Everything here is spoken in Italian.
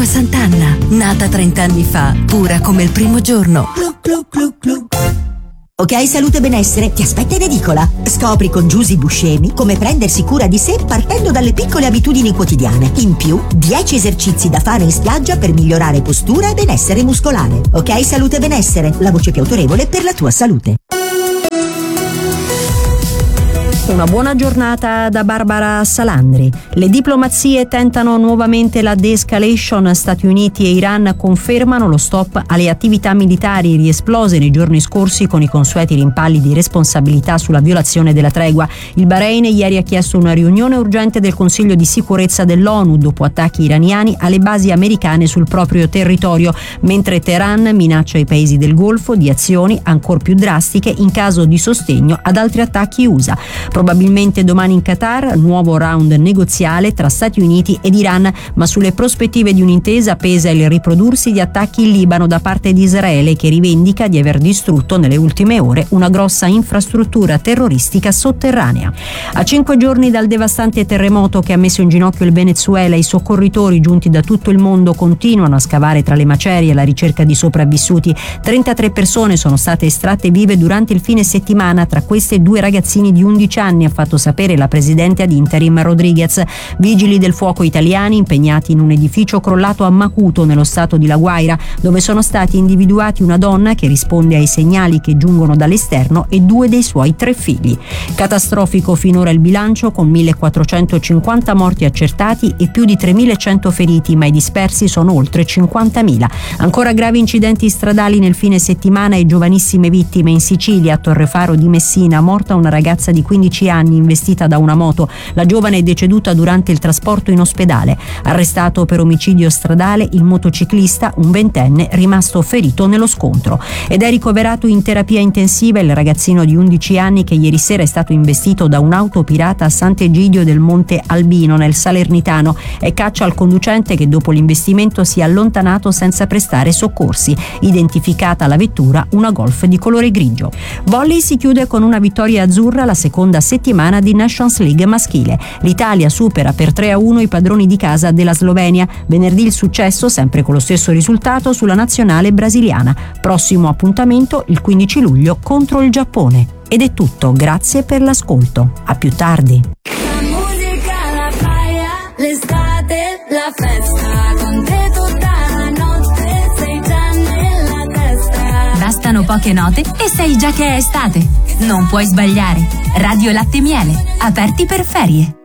Acqua Sant'Anna, nata 30 anni fa, pura come il primo giorno. Glu, glu, glu, glu. Ok Salute e Benessere ti aspetta in edicola. Scopri con Giusy Buscemi come prendersi cura di sé partendo dalle piccole abitudini quotidiane. In più, 10 esercizi da fare in spiaggia per migliorare postura e benessere muscolare. Ok Salute e Benessere, la voce più autorevole per la tua salute. Una buona giornata da Barbara Salandri. Le diplomazie tentano nuovamente la de-escalation. Stati Uniti e Iran confermano lo stop alle attività militari riesplose nei giorni scorsi con i consueti rimpalli di responsabilità sulla violazione della tregua. Il Bahrain ieri ha chiesto una riunione urgente del Consiglio di sicurezza dell'ONU dopo attacchi iraniani alle basi americane sul proprio territorio, mentre Teheran minaccia i paesi del Golfo di azioni ancor più drastiche in caso di sostegno ad altri attacchi USA. Probabilmente domani in Qatar, nuovo round negoziale tra Stati Uniti ed Iran, ma sulle prospettive di un'intesa pesa il riprodursi di attacchi in Libano da parte di Israele, che rivendica di aver distrutto nelle ultime ore una grossa infrastruttura terroristica sotterranea. A 5 giorni dal devastante terremoto che ha messo in ginocchio il Venezuela, i soccorritori giunti da tutto il mondo continuano a scavare tra le macerie alla ricerca di sopravvissuti. 33 persone sono state estratte vive durante il fine settimana, tra queste 2 ragazzini di 11 anni, ha fatto sapere la presidente ad interim Rodriguez. Vigili del fuoco italiani impegnati in un edificio crollato a Macuto, nello stato di La Guaira, dove sono stati individuati una donna che risponde ai segnali che giungono dall'esterno e 2 dei suoi 3 figli. Catastrofico finora il bilancio, con 1450 morti accertati e più di 3100 feriti, ma i dispersi sono oltre 50.000. Ancora gravi incidenti stradali nel fine settimana e giovanissime vittime. In Sicilia, a Torrefaro di Messina, morta una ragazza di 15 anni investita da una moto. La giovane è deceduta durante il trasporto in ospedale. Arrestato per omicidio stradale il motociclista, un 20enne, rimasto ferito nello scontro. Ed è ricoverato in terapia intensiva il ragazzino di 11 anni che ieri sera è stato investito da un'auto pirata a Sant'Egidio del Monte Albino, nel Salernitano. È caccia al conducente, che dopo l'investimento si è allontanato senza prestare soccorsi. Identificata la vettura, una Golf di colore grigio. Volley si chiude con una vittoria azzurra la seconda settimana di Nations League maschile. L'Italia supera per 3-1 i padroni di casa della Slovenia. Venerdì il successo, sempre con lo stesso risultato, sulla nazionale brasiliana. Prossimo appuntamento il 15 luglio contro il Giappone. Ed è tutto, grazie per l'ascolto. A più tardi. La musica, la playa, l'estate, la festa, con te tutta la notte, sei già nella testa. Bastano poche note e sai già che è estate. Non puoi sbagliare. Radio Latte Miele, aperti per ferie.